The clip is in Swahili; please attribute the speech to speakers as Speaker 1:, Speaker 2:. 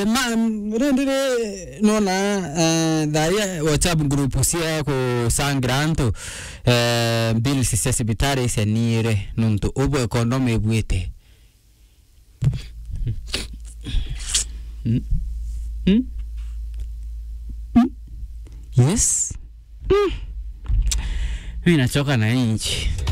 Speaker 1: rendere nona dai WhatsApp gruppo sia con Sangranto bil si bitare senire non to obo economy buete. Yes. Mimi nachoka na inchi.